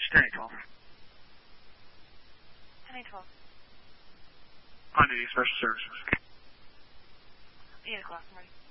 1012. 1012. On duty, special services. 8 o'clock, I'm ready.